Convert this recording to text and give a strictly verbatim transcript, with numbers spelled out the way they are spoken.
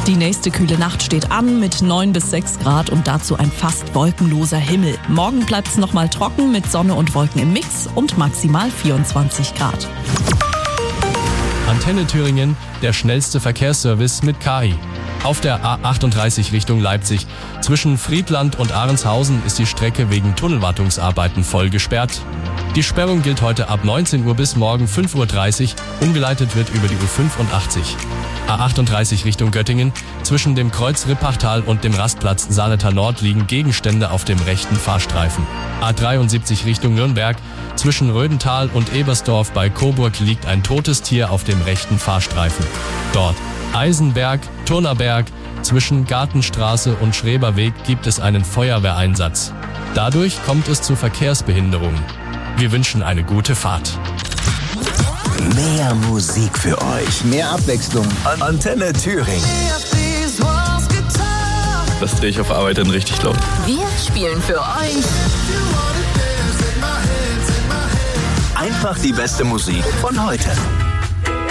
Die nächste kühle Nacht steht an mit neun bis sechs Grad und dazu ein fast wolkenloser Himmel. Morgen bleibt es nochmal trocken mit Sonne und Wolken im Mix und maximal vierundzwanzig Grad. Antenne Thüringen, der schnellste Verkehrsservice mit K I. Auf der A achtunddreißig Richtung Leipzig. Zwischen Friedland und Ahrenshausen ist die Strecke wegen Tunnelwartungsarbeiten voll gesperrt. Die Sperrung gilt heute ab neunzehn Uhr bis morgen fünf Uhr dreißig. Umgeleitet wird über die U fünfundachtzig. A achtunddreißig Richtung Göttingen. Zwischen dem Kreuz Rippachtal und dem Rastplatz Saleter Nord liegen Gegenstände auf dem rechten Fahrstreifen. A dreiundsiebzig Richtung Nürnberg. Zwischen Rödental und Ebersdorf bei Coburg liegt ein totes Tier auf dem rechten Fahrstreifen. Dort Eisenberg, Turnerberg, zwischen Gartenstraße und Schreberweg gibt es einen Feuerwehreinsatz. Dadurch kommt es zu Verkehrsbehinderungen. Wir wünschen eine gute Fahrt. Mehr Musik für euch, mehr Abwechslung. Antenne Thüringen. Das drehe ich auf Arbeit dann richtig laut. Wir spielen für euch Einfach die beste Musik von heute.